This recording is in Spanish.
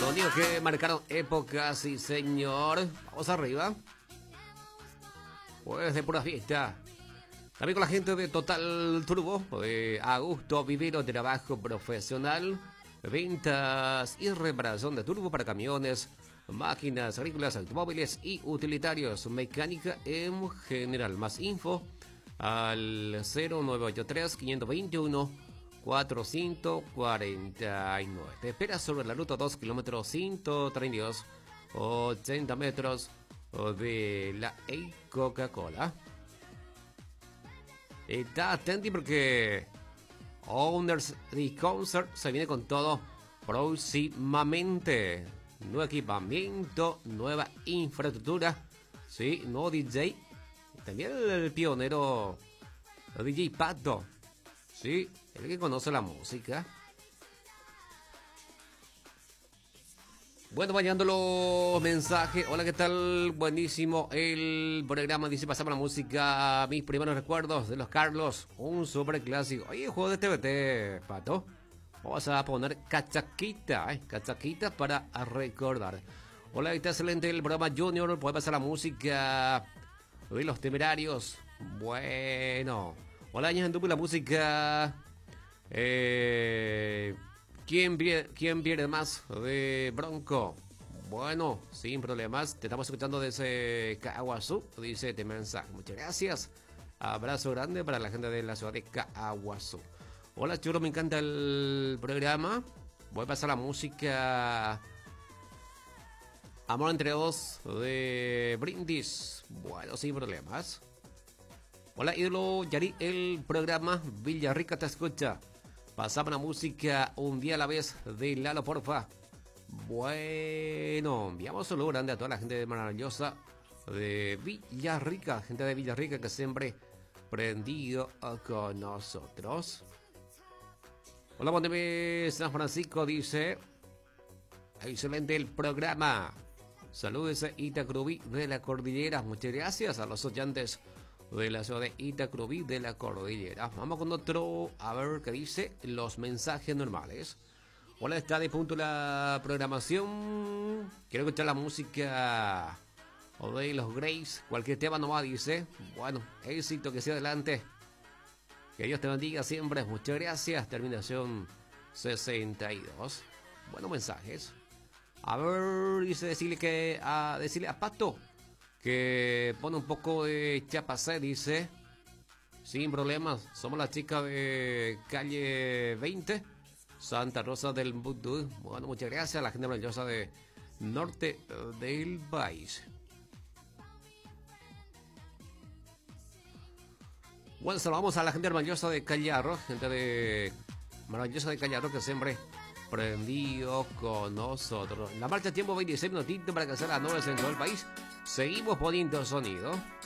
Sonidos que marcaron épocas, sí señor. Vamos arriba. Pues de pura fiesta. También con la gente de Total Turbo, a gusto vivir o trabajo profesional, ventas y reparación de turbo para camiones, máquinas agrícolas, automóviles y utilitarios, mecánica en general. Más info al 0983 521 449. Te esperas sobre la ruta 2 kilómetros 132, 80 metros de la Coca-Cola. Está atento porque Owners the Concert se viene con todo próximamente. Nuevo equipamiento, nueva infraestructura, sí, nuevo DJ. Y también el pionero DJ Pato, sí, el que conoce la música. Bueno, bañando los mensajes. Hola, ¿qué tal? Buenísimo el programa. Dice, pasamos la música. Mis primeros recuerdos de los Carlos. Un super clásico. Oye, juego de TVT, Pato. Vamos a poner cachaquita, cachaquita para recordar. Hola, está excelente el programa Junior. Puede pasar la música de los Temerarios. Bueno. Hola, años en la música. ¿Quién pierde más de Bronco? Bueno, sin problemas. Te estamos escuchando desde Caaguazú. Dice este mensaje. Muchas gracias. Abrazo grande para la gente de la ciudad de Caaguazú. Hola, chulo, me encanta el programa. Voy a pasar la música Amor entre dos de Brindis. Bueno, sin problemas. Hola, ídolo Yari, el programa Villarrica te escucha. Pasamos la música Un día a la vez de Lalo, porfa. Bueno, enviamos un saludo grande a toda la gente maravillosa de Villarrica, gente de Villarrica que siempre prendido con nosotros. Hola, Montevideo, San Francisco, dice, excelente el programa. Saludos a Itacrubí de la Cordillera. Muchas gracias a los oyentes de la ciudad de Itacrubí de la Cordillera. Vamos con otro, a ver qué dice los mensajes normales. Hola, está de punto la programación. Quiero escuchar la música de los Grays. Cualquier tema nomás, dice. Bueno, éxito, que sea adelante. Que Dios te bendiga siempre. Muchas gracias. Terminación 62. Buenos mensajes. A ver, dice decirle a Pato que pone un poco de chapacé, dice. Sin problemas. Somos la chica de calle 20, Santa Rosa del Vudú. Bueno, muchas gracias a la gente maravillosa de norte del país. Bueno, saludamos a la gente maravillosa de Callarro, gente de maravillosa de Callarro que siempre prendido con nosotros. La marcha tiempo 26 minutitos para que sea las 9 en todo el país. Seguimos poniendo sonido.